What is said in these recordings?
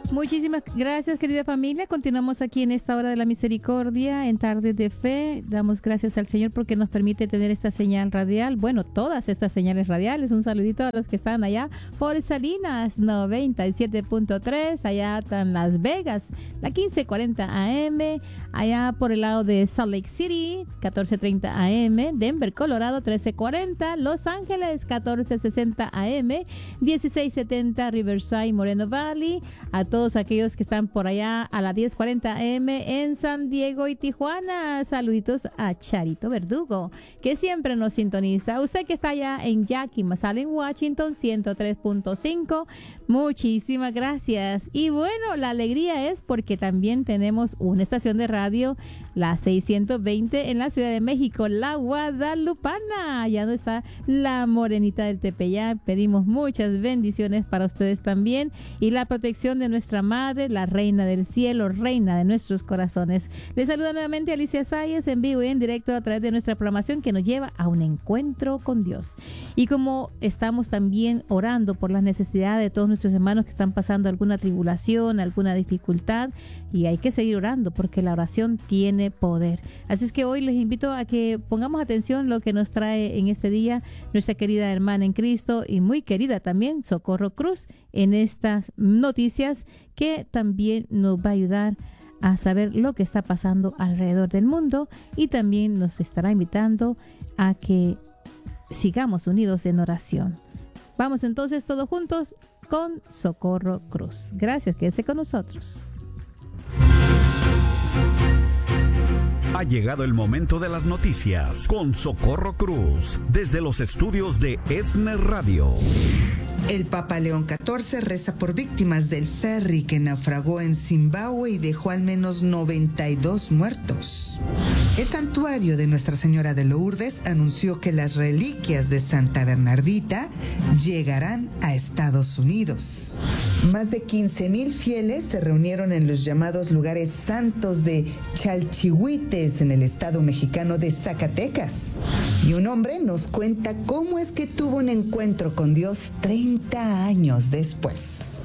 Muchísimas gracias, querida familia. Continuamos aquí en esta hora de la misericordia, en Tardes de Fe. Damos gracias al Señor porque nos permite tener esta señal radial. Bueno, todas estas señales radiales. Un saludito a los que están allá por Salinas 97.3. Allá están Las Vegas, la 1540 AM. Allá por el lado de Salt Lake City, 1430 AM. Denver, Colorado, 1340. Los Ángeles, 1460 AM. 1670 Riverside, Moreno Valley. A todos aquellos que están por allá a las 10:40 AM en San Diego y Tijuana. Saluditos a Charito Verdugo, que siempre nos sintoniza. Usted que está allá en Yakima, en Washington, 103.5. Muchísimas gracias. Y bueno, la alegría es porque también tenemos una estación de radio, la 620 en la Ciudad de México, la Guadalupana. Allá no está la morenita del Tepeyac. Pedimos muchas bendiciones para ustedes también y la protección de nuestra Madre, la Reina del Cielo, Reina de nuestros corazones. Les saluda nuevamente Alicia Sáez en vivo y en directo a través de nuestra programación que nos lleva a un encuentro con Dios. Y como estamos también orando por las necesidades de todos nuestros hermanos que están pasando alguna tribulación, alguna dificultad, y hay que seguir orando porque la oración tiene poder. Así es que hoy les invito a que pongamos atención lo que nos trae en este día nuestra querida hermana en Cristo y muy querida también Socorro Cruz en estas noticias que también nos va a ayudar a saber lo que está pasando alrededor del mundo y también nos estará invitando a que sigamos unidos en oración. Vamos entonces todos juntos con Socorro Cruz. Gracias, quédese con nosotros. Ha llegado el momento de las noticias con Socorro Cruz desde los estudios de ESNE Radio. El Papa León XIV reza por víctimas del ferry que naufragó en Zimbabue y dejó al menos 92 muertos. El santuario de Nuestra Señora de Lourdes anunció que las reliquias de Santa Bernardita llegarán a Estados Unidos. Más de 15,000 fieles se reunieron en los llamados lugares santos de Chalchihuites en el estado mexicano de Zacatecas. Y un hombre nos cuenta cómo es que tuvo un encuentro con Dios 30 años después.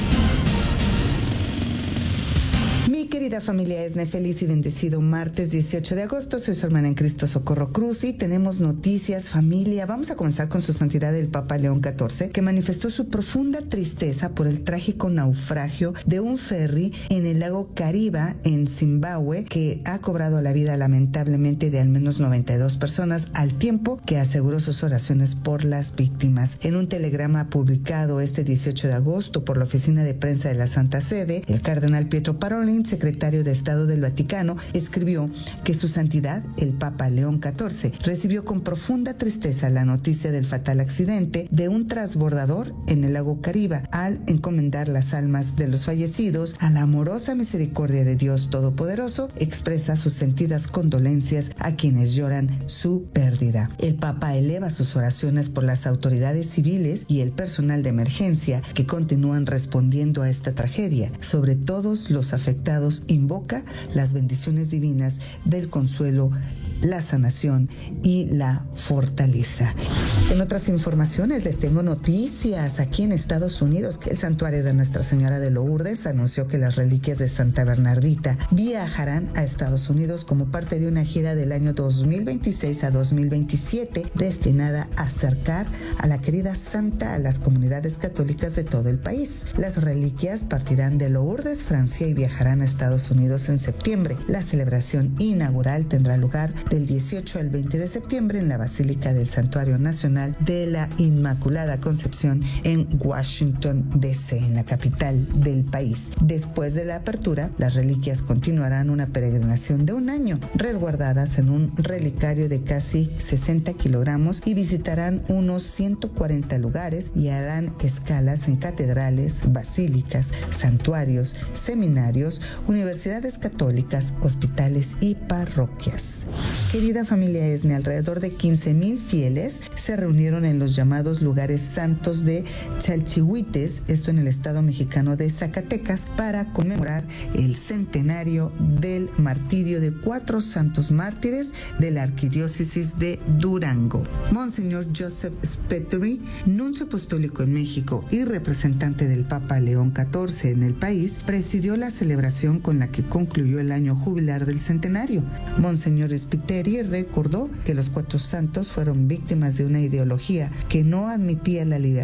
Mi querida familia ESNE, feliz y bendecido martes 18 de agosto. Soy su hermana en Cristo Socorro Cruz y tenemos noticias, familia. Vamos a comenzar con su santidad el Papa León XIV, que manifestó su profunda tristeza por el trágico naufragio de un ferry en el lago Kariba, en Zimbabue, que ha cobrado la vida lamentablemente de al menos 92 personas, al tiempo que aseguró sus oraciones por las víctimas. En un telegrama publicado este 18 de agosto por la Oficina de Prensa de la Santa Sede, el cardenal Pietro Parolin, secretario de Estado del Vaticano, escribió que su santidad, el Papa León XIV, recibió con profunda tristeza la noticia del fatal accidente de un transbordador en el lago Kariba, al encomendar las almas de los fallecidos a la amorosa misericordia de Dios Todopoderoso, expresa sus sentidas condolencias a quienes lloran su pérdida. El Papa eleva sus oraciones por las autoridades civiles y el personal de emergencia que continúan respondiendo a esta tragedia. Sobre todos los afectados, invoca las bendiciones divinas del consuelo, la sanación y la fortaleza. En otras informaciones les tengo noticias. Aquí en Estados Unidos, que el santuario de Nuestra Señora de Lourdes anunció que las reliquias de Santa Bernardita viajarán a Estados Unidos como parte de una gira del año 2026 a 2027 destinada a acercar a la querida santa a las comunidades católicas de todo el país. Las reliquias partirán de Lourdes, Francia, y viajarán a Estados Unidos en septiembre. La celebración inaugural tendrá lugar del 18 al 20 de septiembre en la Basílica del Santuario Nacional de la Inmaculada Concepción en Washington, D.C., en la capital del país. Después de la apertura, las reliquias continuarán una peregrinación de un año, resguardadas en un relicario de casi 60 kilogramos y visitarán unos 140 lugares y harán escalas en catedrales, basílicas, santuarios, seminarios, universidades católicas, hospitales y parroquias. Querida familia ESNE, alrededor de 15,000 fieles se reunieron en los llamados lugares santos de Chalchihuites, esto en el estado mexicano de Zacatecas, para conmemorar el centenario del martirio de 4 santos mártires de la arquidiócesis de Durango. Monseñor Joseph Spettery, nuncio apostólico en México y representante del Papa León XIV en el país, presidió la celebración con la que concluyó el año jubilar del centenario. Monseñor Spiteri recordó que los 4 santos fueron víctimas de una ideología que no admitía la libertad